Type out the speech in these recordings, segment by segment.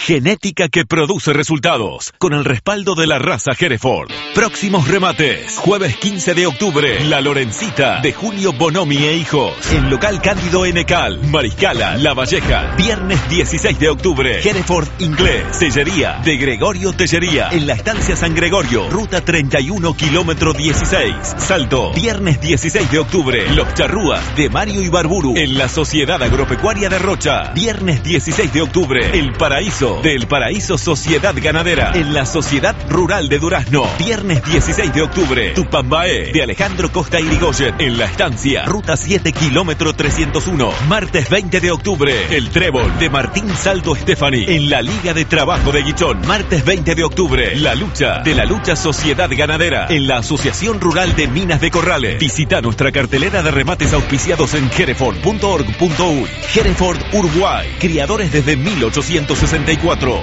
Genética que produce resultados, con el respaldo de la raza Hereford. Próximos remates, jueves 15 de octubre, La Lorencita, de Julio Bonomi e Hijos, en local Cándido Enecal, Mariscala, La Valleja. Viernes 16 de octubre, Hereford Inglés, Tellería, de Gregorio Tellería, en la estancia San Gregorio, ruta 31, kilómetro 16, Salto. Viernes 16 de octubre, Los Charrúas, de Mario Ibarburu, en la Sociedad Agropecuaria de Rocha. Viernes 16 de octubre, El Paraíso, de El Paraíso Sociedad Ganadera, en la Sociedad Rural de Durazno. Viernes 16 de octubre, Tupambaé, de Alejandro Costa Irigoyen, en la estancia, ruta 7, kilómetro 301. Martes 20 de octubre, El Trébol, de Martín Salto Stefani, en la Liga de Trabajo de Guichón. Martes 20 de octubre, La Lucha, de la Lucha Sociedad Ganadera, en la Asociación Rural de Minas de Corrales. Visita nuestra cartelera de remates auspiciados en hereford.org.uy. Hereford Uruguay, criadores desde 1864.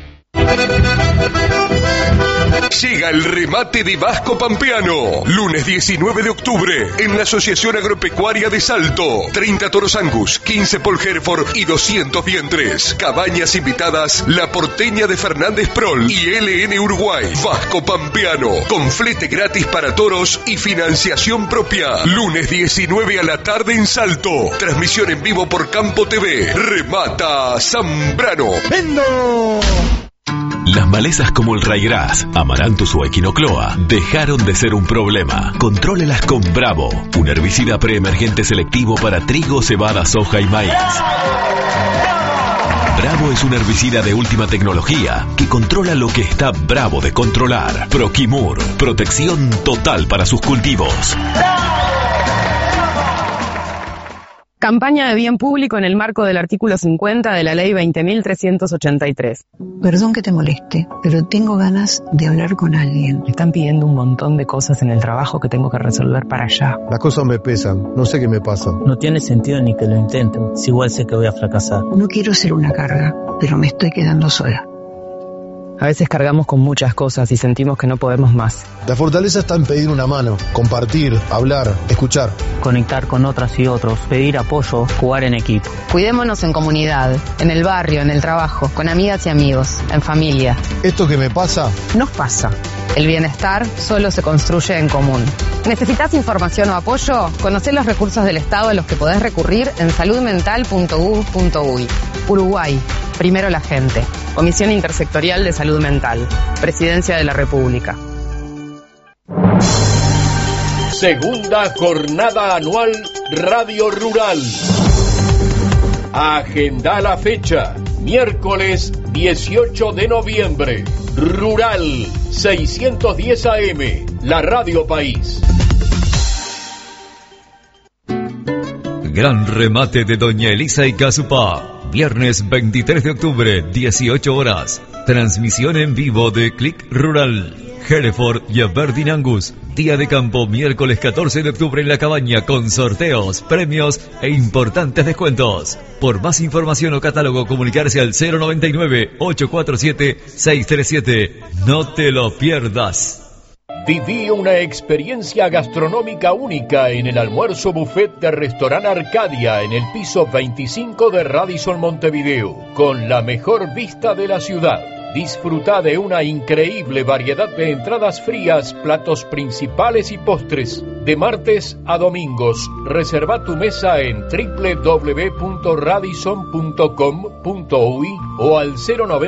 Llega el remate de Vasco Pampeano. Lunes 19 de octubre en la Asociación Agropecuaria de Salto. 30 toros Angus, 15 Paul Hereford y 200 vientres. Cabañas invitadas La Porteña de Fernández Prol y LN Uruguay. Vasco Pampeano, con flete gratis para toros y financiación propia. Lunes 19 a la tarde en Salto. Transmisión en vivo por Campo TV. Remata Zambrano. ¡Vendo! Las malezas como el ryegrass, amaranthus o equinocloa dejaron de ser un problema. Contrólelas con Bravo, un herbicida preemergente selectivo para trigo, cebada, soja y maíz. Bravo es un herbicida de última tecnología que controla lo que está bravo de controlar. Proquimur, protección total para sus cultivos. Campaña de bien público en el marco del artículo 50 de la Ley 20.383. Perdón que te moleste, pero tengo ganas de hablar con alguien. Me están pidiendo un montón de cosas en el trabajo que tengo que resolver para allá. Las cosas me pesan, no sé qué me pasa. No tiene sentido ni que lo intenten, si igual sé que voy a fracasar. No quiero ser una carga, pero me estoy quedando sola. A veces cargamos con muchas cosas y sentimos que no podemos más. La fortaleza está en pedir una mano, compartir, hablar, escuchar. Conectar con otras y otros, pedir apoyo, jugar en equipo. Cuidémonos en comunidad, en el barrio, en el trabajo, con amigas y amigos, en familia. Esto que me pasa, nos pasa. El bienestar solo se construye en común. ¿Necesitas información o apoyo? Conocé los recursos del Estado a los que podés recurrir en saludmental.gov.uy. Uruguay, primero la gente. Comisión Intersectorial de Salud Mental. Presidencia de la República. Segunda jornada anual Radio Rural. Agenda la fecha. Miércoles 18 de noviembre. Rural 610 AM. La Radio País. Gran remate de Doña Elisa y Casupá. Viernes 23 de octubre, 18 horas. Transmisión en vivo de Click Rural. Hereford y Aberdeen Angus. Día de campo, miércoles 14 de octubre en La Cabaña, con sorteos, premios e importantes descuentos. Por más información o catálogo, comunicarse al 099-847-637. No te lo pierdas. Viví una experiencia gastronómica única en el almuerzo buffet de Restaurant Arcadia en el piso 25 de Radisson Montevideo, con la mejor vista de la ciudad. Disfruta de una increíble variedad de entradas frías, platos principales y postres. De martes a domingos, reserva tu mesa en www.radisson.com.uy o al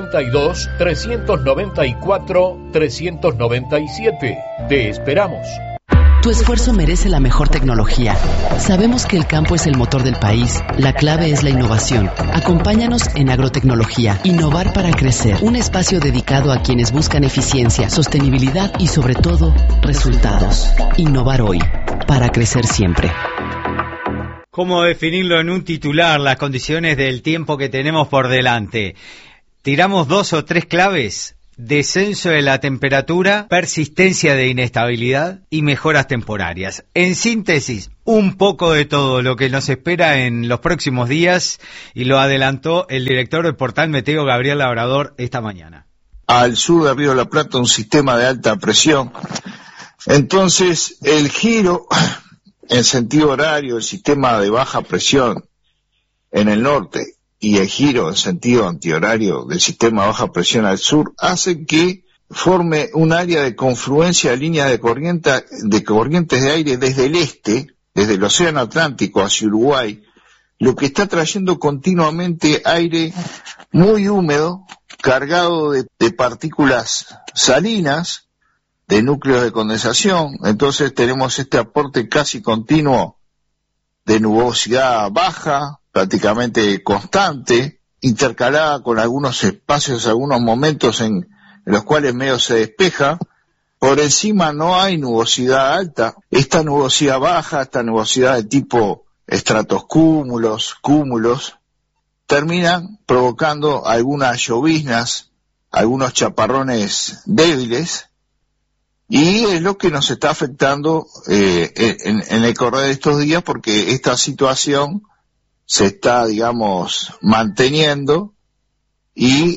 092-394-397. Te esperamos. Tu esfuerzo merece la mejor tecnología. Sabemos que el campo es el motor del país. La clave es la innovación. Acompáñanos en Agrotecnología. Innovar para crecer. Un espacio dedicado a quienes buscan eficiencia, sostenibilidad y, sobre todo, resultados. Innovar hoy, para crecer siempre. ¿Cómo definirlo en un titular? Las condiciones del tiempo que tenemos por delante. Tiramos 2 o 3 claves. Descenso de la temperatura, persistencia de inestabilidad y mejoras temporarias. En síntesis, un poco de todo lo que nos espera en los próximos días, y lo adelantó el director del portal Meteo, Gabriel Labrador, esta mañana. Al sur de Río de la Plata, un sistema de alta presión. Entonces, el giro en sentido horario del sistema de baja presión en el norte y el giro en sentido antihorario del sistema de baja presión al sur hacen que forme un área de confluencia de líneas de corrientes de aire desde el este, desde el Océano Atlántico hacia Uruguay, lo que está trayendo continuamente aire muy húmedo, cargado de partículas salinas, de núcleos de condensación. Entonces tenemos este aporte casi continuo de nubosidad baja, prácticamente constante, intercalada con algunos espacios, algunos momentos en los cuales medio se despeja. Por encima no hay nubosidad alta. Esta nubosidad baja, esta nubosidad de tipo estratoscúmulos, cúmulos, terminan provocando algunas lloviznas, algunos chaparrones débiles, y es lo que nos está afectando en el correr de estos días, porque esta situación se está, digamos, manteniendo y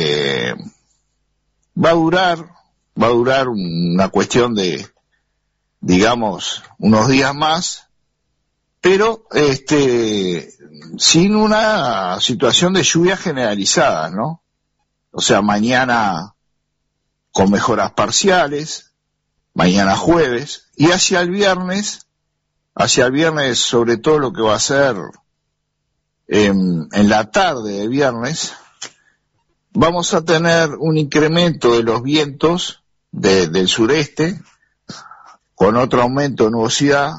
va a durar una cuestión de, digamos, unos días más, pero sin una situación de lluvia generalizada, ¿no? O sea, mañana con mejoras parciales, mañana jueves, y hacia el viernes sobre todo lo que va a ser en la tarde de viernes, vamos a tener un incremento de los vientos del sureste, con otro aumento de nubosidad,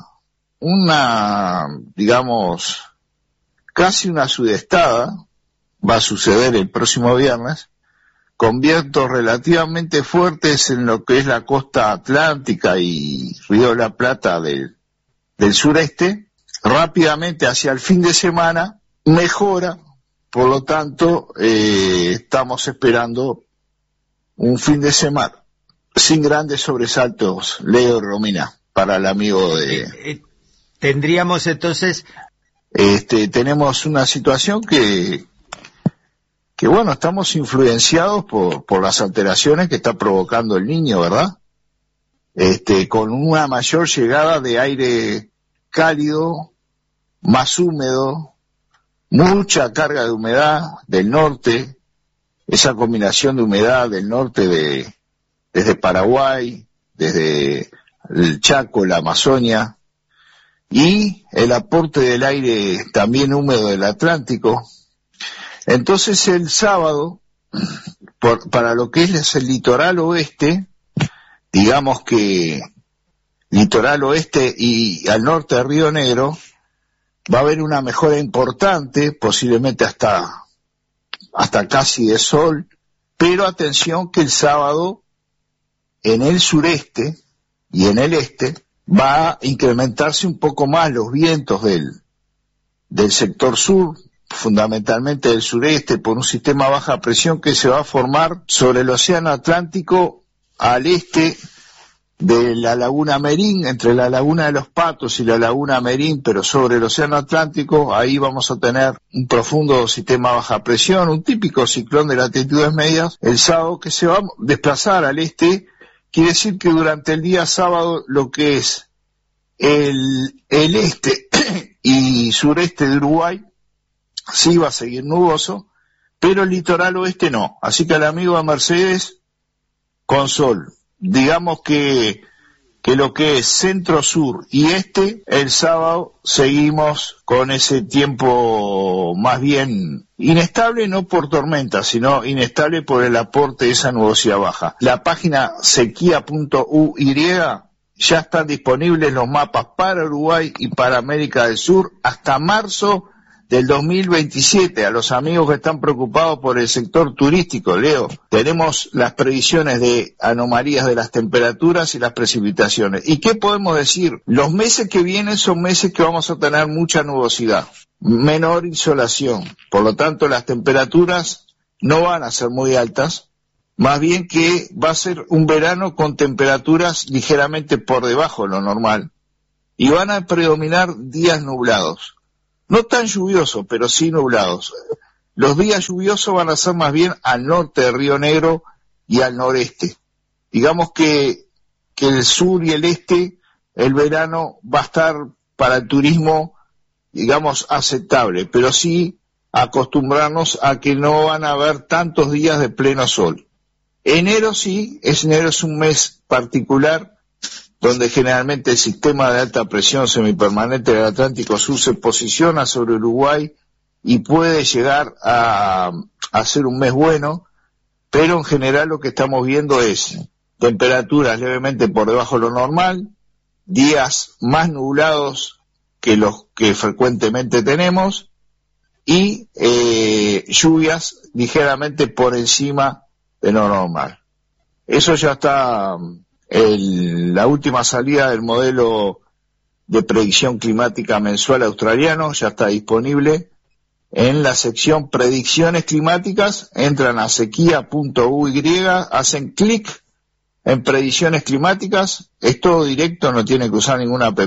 digamos, casi una sudestada va a suceder el próximo viernes, con vientos relativamente fuertes en lo que es la costa atlántica y Río de la Plata del sureste. Rápidamente hacia el fin de semana mejora, por lo tanto estamos esperando un fin de semana sin grandes sobresaltos, Leo y Romina, para el amigo de... Tendríamos entonces... tenemos una situación que bueno, estamos influenciados por las alteraciones que está provocando el Niño, ¿verdad? Con una mayor llegada de aire cálido, más húmedo, mucha carga de humedad del norte, esa combinación de humedad del norte desde Paraguay, desde el Chaco, la Amazonia, y el aporte del aire también húmedo del Atlántico. Entonces el sábado, para lo que es el litoral oeste, digamos que litoral oeste y al norte de Río Negro, va a haber una mejora importante, posiblemente hasta casi de sol, pero atención que el sábado en el sureste y en el este va a incrementarse un poco más los vientos del sector sur, fundamentalmente del sureste, por un sistema de baja presión que se va a formar sobre el Océano Atlántico al este de la laguna Merín, entre la laguna de los Patos y la laguna Merín, pero sobre el Océano Atlántico. Ahí vamos a tener un profundo sistema de baja presión, un típico ciclón de latitudes medias, el sábado, que se va a desplazar al este. Quiere decir que durante el día sábado lo que es el este y sureste de Uruguay sí va a seguir nuboso, pero el litoral oeste no. Así que al amigo de Mercedes, con sol. Digamos que lo que es centro, sur y este, el sábado seguimos con ese tiempo más bien inestable, no por tormenta, sino inestable por el aporte de esa nubosidad baja. La página sequía.uy ya están disponibles los mapas para Uruguay y para América del Sur hasta marzo del 2027, a los amigos que están preocupados por el sector turístico, Leo, tenemos las previsiones de anomalías de las temperaturas y las precipitaciones. ¿Y qué podemos decir? Los meses que vienen son meses que vamos a tener mucha nubosidad, menor insolación, por lo tanto las temperaturas no van a ser muy altas, más bien que va a ser un verano con temperaturas ligeramente por debajo de lo normal, y van a predominar días nublados. No tan lluviosos, pero sí nublados. Los días lluviosos van a ser más bien al norte de Río Negro y al noreste. Digamos que el sur y el este, el verano va a estar para el turismo, digamos, aceptable, pero sí acostumbrarnos a que no van a haber tantos días de pleno sol. Enero sí, enero es un mes particular donde generalmente el sistema de alta presión semipermanente del Atlántico Sur se posiciona sobre Uruguay y puede llegar a ser un mes bueno, pero en general lo que estamos viendo es temperaturas levemente por debajo de lo normal, días más nublados que los que frecuentemente tenemos y lluvias ligeramente por encima de lo normal. Eso ya está, la última salida del modelo de predicción climática mensual australiano ya está disponible en la sección predicciones climáticas. Entran a sequía.uy, hacen clic en predicciones climáticas, es todo directo, no tiene que usar ninguna app,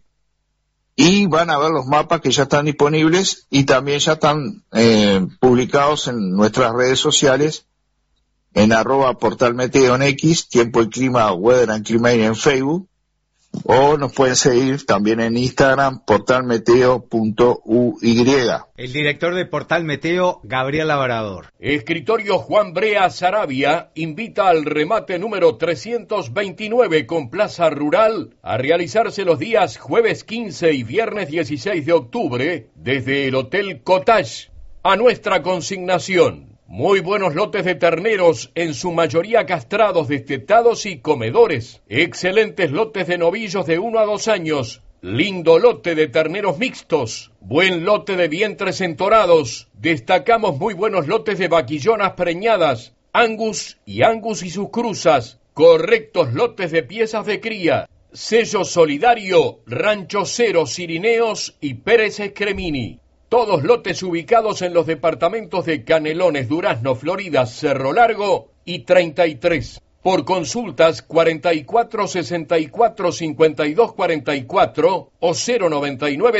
y van a ver los mapas que ya están disponibles y también ya están publicados en nuestras redes sociales, en @portalmeteo en X, Tiempo y Clima, Weather and Climate en Facebook, o nos pueden seguir también en Instagram, portalmeteo.uy. El director de Portal Meteo, Gabriel Labrador. Escritorio Juan Brea Sarabia invita al remate número 329 con Plaza Rural a realizarse los días jueves 15 y viernes 16 de octubre desde el Hotel Cottage. A nuestra consignación: muy buenos lotes de terneros, en su mayoría castrados, destetados y comedores. Excelentes lotes de novillos de 1 a 2 años. Lindo lote de terneros mixtos. Buen lote de vientres entorados. Destacamos muy buenos lotes de vaquillonas preñadas, Angus y sus cruzas. Correctos lotes de piezas de cría. Sello solidario, Rancho Cero, Cirineos y Pérez Escremini. Todos lotes ubicados en los departamentos de Canelones, Durazno, Florida, Cerro Largo y 33. Por consultas 44 64 52 44 o 099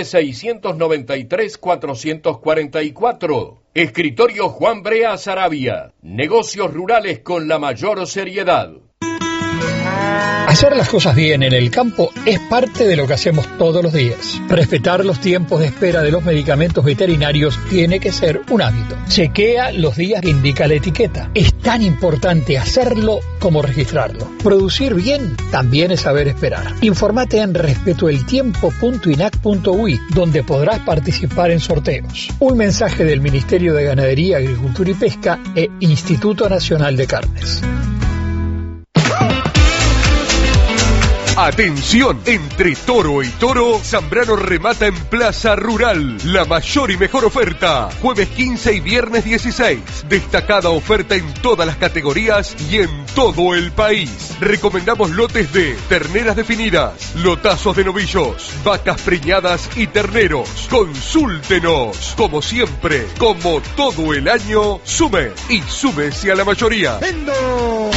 693 444. Escritorio Juan Brea Sarabia. Negocios rurales con la mayor seriedad. Hacer las cosas bien en el campo es parte de lo que hacemos todos los días. Respetar los tiempos de espera de los medicamentos veterinarios tiene que ser un hábito. Chequea los días que indica la etiqueta. Es tan importante hacerlo como registrarlo. Producir bien también es saber esperar. Informate en respetoeltiempo.inac.uy, donde podrás participar en sorteos. Un mensaje del Ministerio de Ganadería, Agricultura y Pesca e Instituto Nacional de Carnes. Atención, entre toro y toro, Zambrano remata en Plaza Rural. La mayor y mejor oferta. Jueves 15 y viernes 16. Destacada oferta en todas las categorías y en todo el país. Recomendamos lotes de terneras definidas, lotazos de novillos, vacas preñadas y terneros. Consúltenos. Como siempre, como todo el año, sume y súmese a la mayoría.